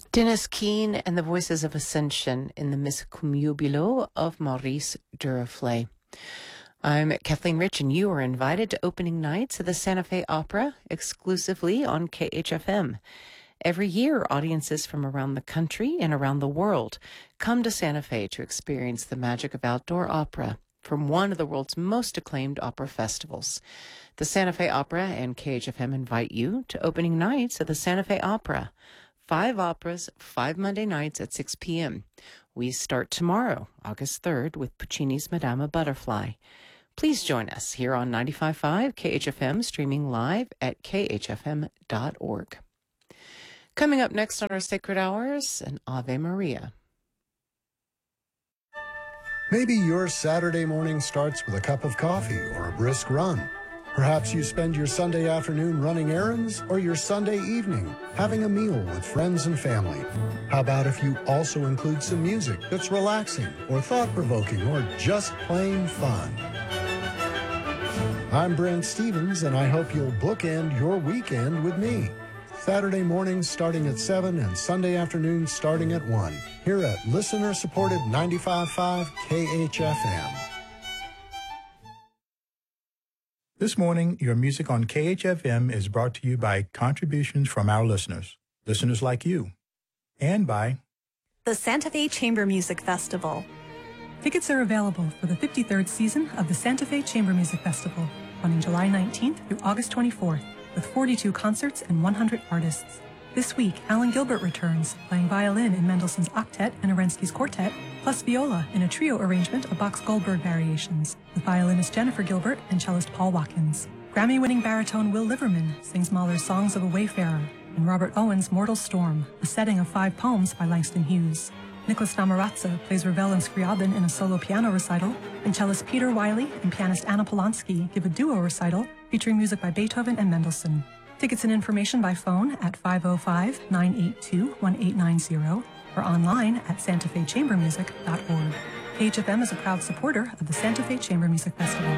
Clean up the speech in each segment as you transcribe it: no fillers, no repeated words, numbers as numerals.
Dennis Keane and the Voices of Ascension in the Miscumubilo of Maurice Duraflay. I'm Kathleen Rich, and you are invited to opening nights of the Santa Fe Opera exclusively on KHFM. Every year, audiences from around the country and around the world come to Santa Fe to experience the magic of outdoor opera from one of the world's most acclaimed opera festivals. The Santa Fe Opera and KHFM invite you to opening nights of the Santa Fe Opera. 5 operas, 5 Monday nights at 6 p.m. We start tomorrow, August 3rd, with Puccini's Madama Butterfly. Please join us here on 95.5 KHFM, streaming live at khfm.org. Coming up next on our Sacred Hours, an Ave Maria. Maybe your Saturday morning starts with a cup of coffee or a brisk run. Perhaps you spend your Sunday afternoon running errands, or your Sunday evening having a meal with friends and family. How about if you also include some music that's relaxing or thought-provoking or just plain fun? I'm Brent Stevens, and I hope you'll bookend your weekend with me. Saturday mornings starting at 7 and Sunday afternoons starting at 1, here at listener-supported 95.5 KHFM. This morning, your music on KHFM is brought to you by contributions from our listeners like you, and by the Santa Fe Chamber Music Festival. Tickets are available for the 53rd season of the Santa Fe Chamber Music Festival, running July 19th through August 24th, with 42 concerts and 100 artists. This week, Alan Gilbert returns, playing violin in Mendelssohn's Octet and Arensky's Quartet, plus viola in a trio arrangement of Bach's Goldberg variations, with violinist Jennifer Gilbert and cellist Paul Watkins. Grammy-winning baritone Will Liverman sings Mahler's Songs of a Wayfarer, and Robert Owen's Mortal Storm, a setting of 5 poems by Langston Hughes. Nicholas Namaratza plays Ravel and Scriabin in a solo piano recital, and cellist Peter Wiley and pianist Anna Polonsky give a duo recital featuring music by Beethoven and Mendelssohn. Tickets and information by phone at 505-982-1890 or online at santafechambermusic.org. KHFM is a proud supporter of the Santa Fe Chamber Music Festival.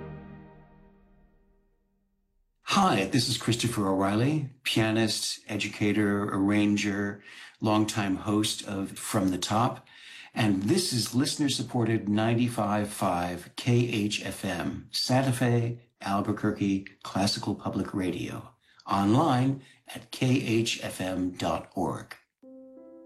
Hi, this is Christopher O'Reilly, pianist, educator, arranger, longtime host of From the Top, and this is listener-supported 95.5 KHFM, Santa Fe, Albuquerque Classical Public Radio, online at khfm.org.